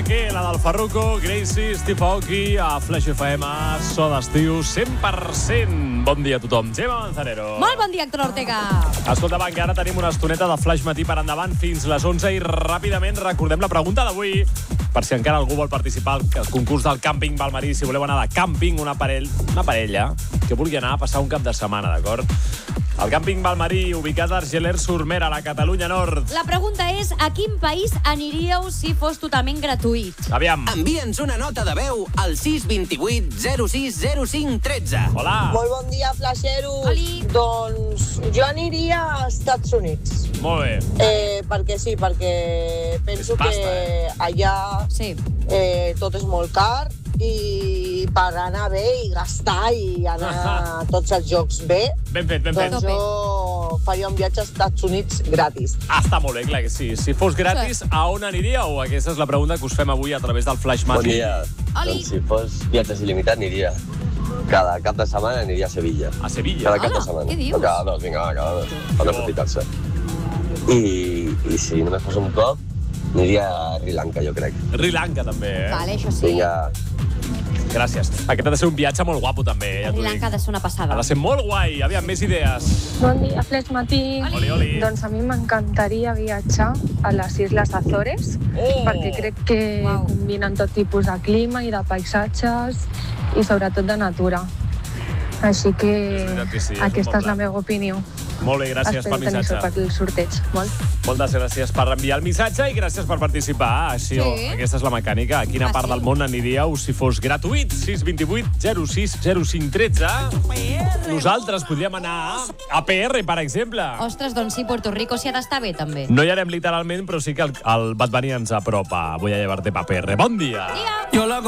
què? La del Farruko, Gracie, Steve Aoki, a Flash FM, so d'estiu, 100%. Bon dia a tothom. Gemma Manzanero. Molt bon dia, Héctor Ortega. Escolta, va, que ara tenim una estoneta de Flash Matí per endavant fins les 11 i ràpidament recordem la pregunta d'avui. Per si encara algú vol participar al concurs del càmping Valmarí, si voleu anar de càmping, una parella que vulgui anar a passar un cap de setmana, d'acord? El càmping Valmarí, ubicat a Argelers-sur-Mer, a la Catalunya Nord. La pregunta és, a quin país aniríeu si fos totalment gratuït? Aviam. Envia'ns una nota de veu al 628 06 05 13. Hola. Molt bon dia, Flasheros. Oli. Doncs jo aniria als Estats Units. Molt bé. Perquè sí, perquè penso És pasta, que allà Sí. tot és molt car i per anar bé i gastar i anar a tots els jocs bé, Ben fet, ben fet. doncs jo faria un viatge als Estats Units gratis. Ah, està molt bé, clar que sí. Si fos gratis, a on aniríeu? Aquesta és la pregunta que us fem avui a través del Flash Bon Matí. dia. Oli. Doncs si fos viatges il·limitat aniria. Cada cap de setmana aniria a Sevilla. A Sevilla. Cada cap Hola, de setmana. què dius? No, cada dos, vinga, cada dos. Per no complicar-se. I si només fos un cop, aniria a Sri Lanka, jo crec. Sri Lanka, també, eh? Vale, això sí. Vinga. Gràcies. Aquest ha de ser un viatge molt guapo, també. Ja Sri t'ho Lanka ha dic. de ser una passada. Ha de ser molt guai. Aviam, més idees. Bon dia, Flash Matí. Oli, oli. Doncs a mi m'encantaria viatjar a les Isles Azores, Oh! perquè crec que Uau. combinen tot tipus de clima i de paisatges i sobretot de natura. Així que És veritat que sí, és un aquesta bon és la plan. meva opinió. Molt bé, gràcies Espero pel tenir sort missatge. per el sorteig. Moltes gràcies per enviar el missatge i gràcies per participar. Així, Sí. aquesta és la mecànica. A quina Fàcil. part del món aniríeu si fos gratuït? 628 06 05 13. Nosaltres podríem anar a PR, per exemple. Ostres, doncs sí, Puerto Rico s'hi ha d'estar bé, també. No hi anem literalment, però sí que el Bad Bunny ens apropa. Voy a llevarte pa PR. Bon dia. Dia. Yo la